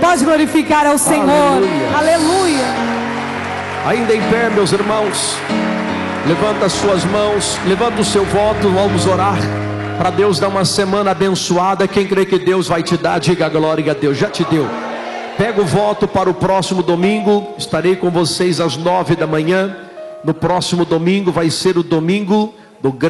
Pode glorificar ao Senhor. Aleluia. Aleluia. Ainda em pé, meus irmãos, levanta as suas mãos, levanta o seu voto, vamos orar para Deus dar uma semana abençoada. Quem crê que Deus vai te dar, diga glória a Deus. Já te deu. Pega o voto para o próximo domingo. Estarei com vocês às 9 da manhã. No próximo domingo vai ser o domingo do grande